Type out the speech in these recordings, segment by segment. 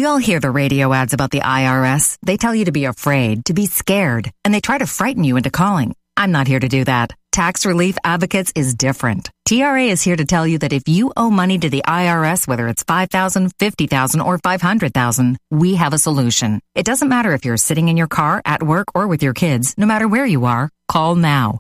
We all hear the radio ads about the IRS. They tell you to be afraid, to be scared, and they try to frighten you into calling. I'm not here to do that. Tax Relief Advocates is different. TRA is here to tell you that if you owe money to the IRS, whether it's $5,000, $50,000, or $500,000, we have a solution. It doesn't matter if you're sitting in your car, at work, or with your kids. No matter where you are, call now.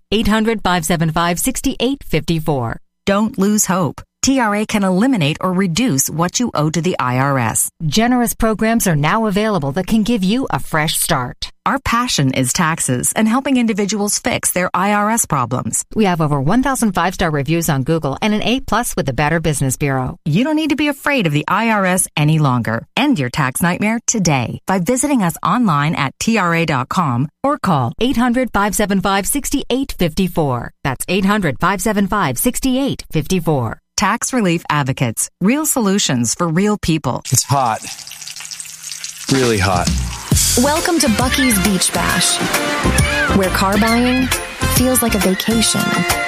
800-575-6854. Don't lose hope. TRA can eliminate or reduce what you owe to the IRS. Generous programs are now available that can give you a fresh start. Our passion is taxes and helping individuals fix their IRS problems. We have over 1,000 5-star reviews on Google and an A+ with the Better Business Bureau. You don't need to be afraid of the IRS any longer. End your tax nightmare today by visiting us online at TRA.com or call 800-575-6854. That's 800-575-6854. Tax Relief Advocates. Real solutions for real people. It's hot. Really hot. Welcome to Bucky's Beach Bash, where car buying feels like a vacation.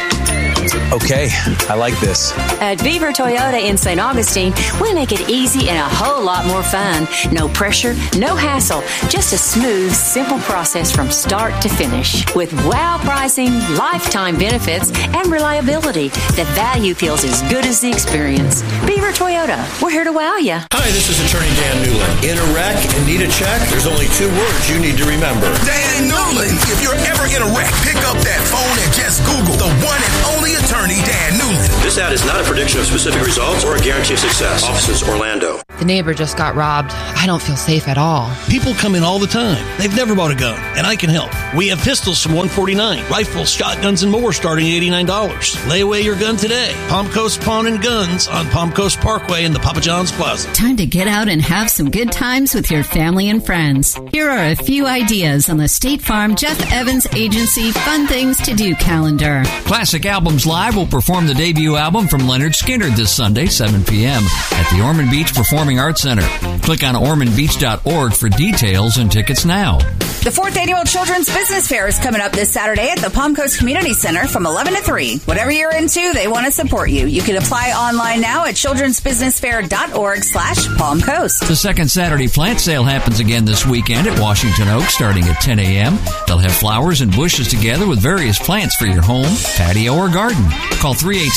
Okay, I like this. At Beaver Toyota in St. Augustine, we make it easy and a whole lot more fun. No pressure, no hassle, just a smooth, simple process from start to finish. With wow pricing, lifetime benefits, and reliability, the value feels as good as the experience. Beaver Toyota, we're here to wow you. Hi, this is Attorney Dan Newland. In a wreck and need a check, there's only 2 words you need to remember. Dan Newland. If you're ever in a wreck, pick up that phone and just Google the one and only Attorney Dan Newland. This ad is not a prediction of specific results or a guarantee of success. Offices, Orlando. The neighbor just got robbed. I don't feel safe at all. People come in all the time. They've never bought a gun, and I can help. We have pistols from $149, rifles, shotguns, and more starting at $89. Lay away your gun today. Palm Coast Pawn and Guns on Palm Coast Parkway in the Papa John's Plaza. Time to get out and have some good times with your family and friends. Here are a few ideas on the State Farm Jeff Evans Agency Fun Things to Do calendar. Classic Albums Live will perform the debut album from Leonard Skinner this Sunday, 7 p.m. at the Ormond Beach Performing Arts Center. Click on ormondbeach.org for details and tickets now. The 4th Annual Children's Business Fair is coming up this Saturday at the Palm Coast Community Center from 11 to 3. Whatever you're into, they want to support you. You can apply online now at childrensbusinessfair.org/Palm Coast. The second Saturday plant sale happens again this weekend at Washington Oak starting at 10 a.m. They'll have flowers and bushes together with various plants for your home, patio, or garden. Call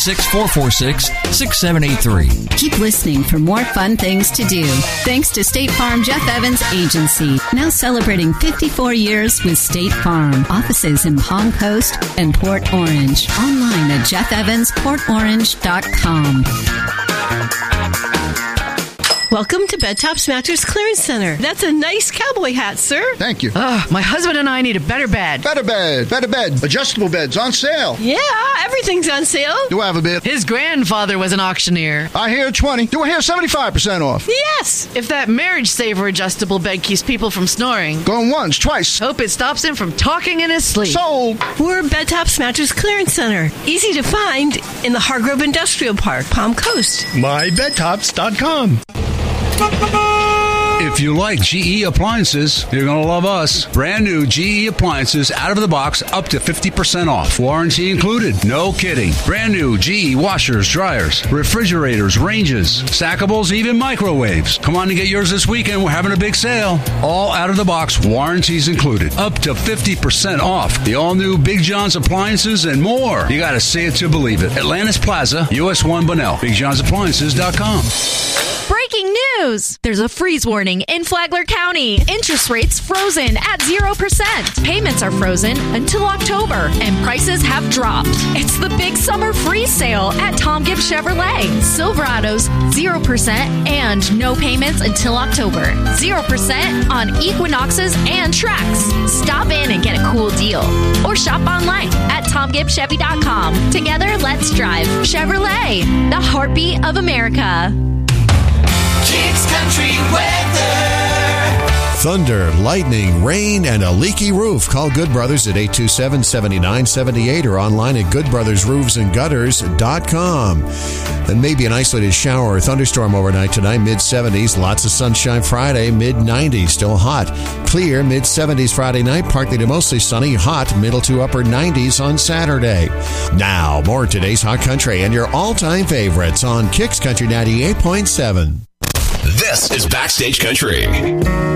386-446-6783. Keep listening for more fun things to do. Thanks to State Farm Jeff Evans Agency, now celebrating 54 years with State Farm. Offices in Palm Coast and Port Orange. Online at jeffevansportorange.com. Welcome to Bed Tops Mattress Clearance Center. That's a nice cowboy hat, sir. Thank you. My husband and I need a better bed. Better bed. Adjustable beds on sale. Yeah, everything's on sale. Do I have a bid? His grandfather was an auctioneer. I hear 20. Do I hear 75% off? Yes, if that Marriage Saver adjustable bed keeps people from snoring. Going once, twice. Hope it stops him from talking in his sleep. Sold. We're Bed Tops Mattress Clearance Center. Easy to find in the Hargrove Industrial Park, Palm Coast. MyBedTops.com. If you like GE appliances, you're going to love us. Brand new GE appliances out of the box, up to 50% off. Warranty included. No kidding. Brand new GE washers, dryers, refrigerators, ranges, stackables, even microwaves. Come on and get yours this weekend. We're having a big sale. All out of the box, warranties included. Up to 50% off. The all-new Big John's appliances and more. You got to see it to believe it. Atlantis Plaza, US 1 Bunnell. BigJohnsAppliances.com. Breaking news! There's a freeze warning in Flagler County. Interest rates frozen at 0%. Payments are frozen until October, and prices have dropped. It's the big summer freeze sale at Tom Gibbs Chevrolet. Silverados, 0% and no payments until October. 0% on Equinoxes and Trax. Stop in and get a cool deal. Or shop online at TomGibbsChevy.com. Together, let's drive. Chevrolet, the heartbeat of America. Kicks Country Weather. Thunder, lightning, rain, and a leaky roof. Call Good Brothers at 827-7978 or online at goodbrothersroofsandgutters.com. And maybe an isolated shower or thunderstorm overnight tonight, mid-70s. Lots of sunshine Friday, mid-90s. Still hot. Clear, mid-70s Friday night. Partly to mostly sunny. Hot, middle to upper 90s on Saturday. Now, more of today's Hot Country and your all-time favorites on Kicks Country 98.7. This is Backstage Country.